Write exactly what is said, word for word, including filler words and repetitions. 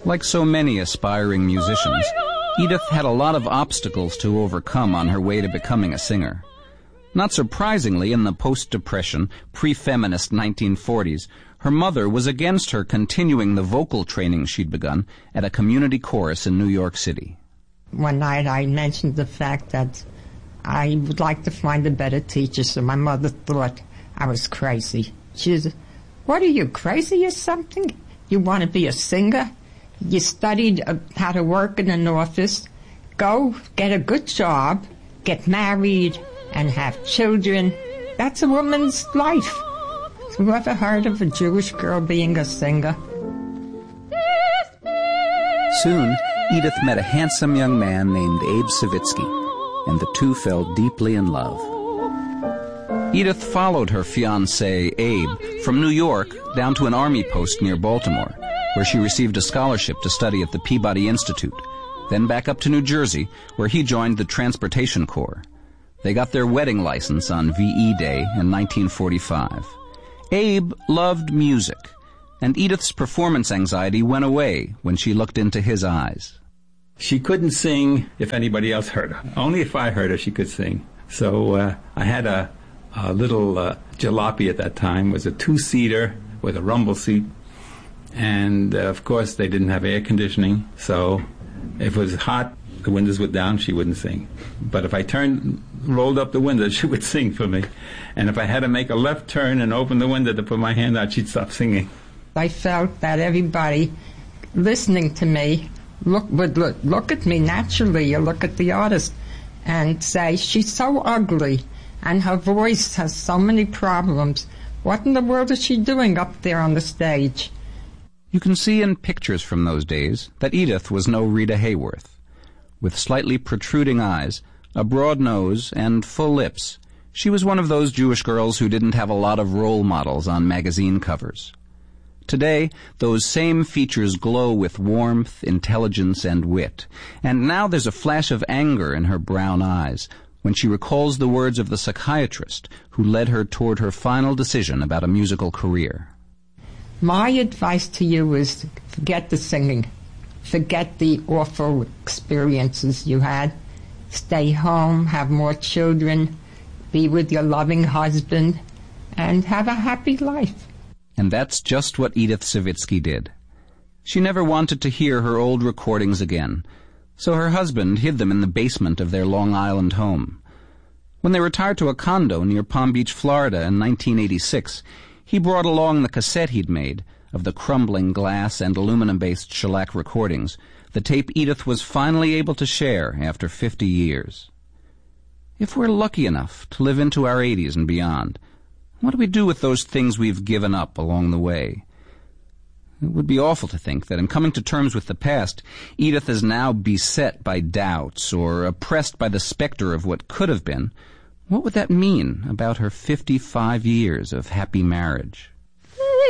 Like so many aspiring musicians, Edith had a lot of obstacles to overcome on her way to becoming a singer. Not surprisingly, in the post-Depression, pre-feminist nineteen forties, her mother was against her continuing the vocal training she'd begun at a community chorus in New York City. One night I mentioned the fact that I would like to find a better teacher, so my mother thought I was crazy. She said, "What are you, crazy or something? You want to be a singer? You studied uh, how to work in an office. Go get a good job, get married, and have children. That's a woman's life." Have you ever heard of a Jewish girl being a singer? Soon, Edith met a handsome young man named Abe Savitsky, and the two fell deeply in love. Edith followed her fiancé, Abe, from New York down to an army post near Baltimore, where she received a scholarship to study at the Peabody Institute, then back up to New Jersey, where he joined the Transportation Corps. They got their wedding license on V E Day in nineteen forty-five. Abe loved music, and Edith's performance anxiety went away when she looked into his eyes. She couldn't sing if anybody else heard her. Only if I heard her she could sing. So uh, I had a, a little uh, jalopy at that time. It was a two-seater with a rumble seat. And, uh, of course, they didn't have air conditioning. So if it was hot, the windows were down, she wouldn't sing. But if I turned, rolled up the window, she would sing for me. And if I had to make a left turn and open the window to put my hand out, she'd stop singing. I felt that everybody listening to me look, would look, look at me naturally. You look at the artist and say, she's so ugly and her voice has so many problems. What in the world is she doing up there on the stage? You can see in pictures from those days that Edith was no Rita Hayworth. With slightly protruding eyes, a broad nose, and full lips, she was one of those Jewish girls who didn't have a lot of role models on magazine covers. Today, those same features glow with warmth, intelligence, and wit, and now there's a flash of anger in her brown eyes when she recalls the words of the psychiatrist who led her toward her final decision about a musical career. My advice to you is forget the singing. Forget the awful experiences you had. Stay home, have more children, be with your loving husband, and have a happy life. And that's just what Edith Savitsky did. She never wanted to hear her old recordings again, so her husband hid them in the basement of their Long Island home. When they retired to a condo near Palm Beach, Florida in nineteen eighty-six, he brought along the cassette he'd made of the crumbling glass and aluminum-based shellac recordings, the tape Edith was finally able to share after fifty years. If we're lucky enough to live into our eighties and beyond, what do we do with those things we've given up along the way? It would be awful to think that in coming to terms with the past, Edith is now beset by doubts or oppressed by the specter of what could have been. What would that mean about her fifty-five years of happy marriage?